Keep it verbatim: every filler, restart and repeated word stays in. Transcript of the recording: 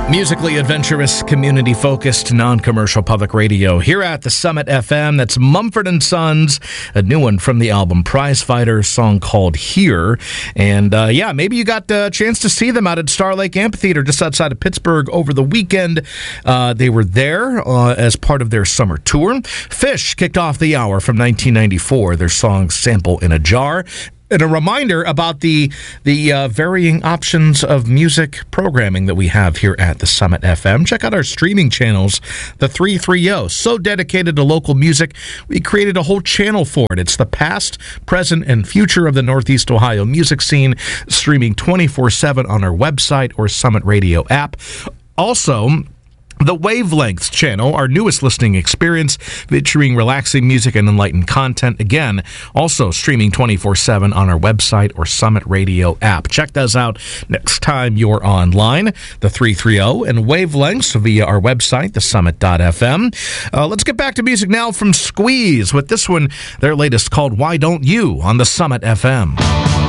Musically adventurous, community-focused, non-commercial public radio here at the Summit F M. That's Mumford and Sons, a new one from the album Prize Fighter, song called Here. And uh, yeah, maybe you got a chance to see them out at Star Lake Amphitheater just outside of Pittsburgh over the weekend. Uh, they were there uh, as part of their summer tour. Fish kicked off the hour from nineteen ninety-four, their song Sample in a Jar. And a reminder about the the uh, varying options of music programming that we have here at the Summit F M. Check out our streaming channels, the three thirty. So dedicated to local music, we created a whole channel for it. It's the past, present, and future of the Northeast Ohio music scene, streaming twenty-four seven on our website or Summit Radio app. Also, the Wavelengths channel, our newest listening experience, featuring relaxing music and enlightened content. Again, also streaming twenty-four seven on our website or Summit Radio app. Check those out next time you're online. The three thirty and Wavelengths via our website, the summit dot f m. Uh, let's get back to music now from Squeeze with this one, their latest, called Why Don't You, on the Summit F M.